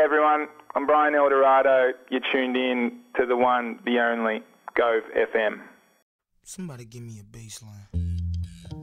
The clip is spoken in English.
everyone. I'm Brian Eldorado. You're tuned in to the one, the only, Gove FM. Somebody give me a bass line.